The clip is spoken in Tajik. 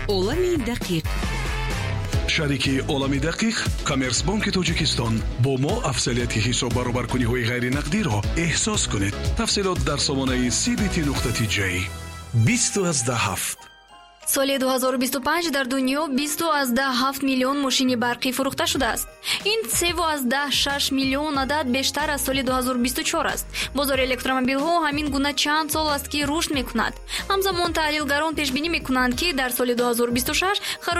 عالم دقیق. شریک عالم دقیق کامرسبانک تاجیکستان با ما افضلیت حساب برابرکنی‌های غیر نقدی را احساس کنید. تفصیلات در سامانه cbt.j 20/7. соли 2025 дар дунё 20.7 миллион мошини барқӣ фурӯхта шудааст. ин 3.6 миллион адад бештар аз соли 2024 аст. бозори электромобилҳо ҳамин гуна чанд сол аст ки рушд мекунад. ҳамзамон таҳлилгарон пешбинӣ мекунанд ки дар соли 2026